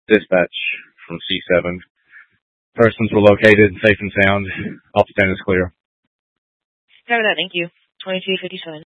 Dispatch from C7. Persons were located safe and sound. All stand is clear. Cover that, thank you. 2257.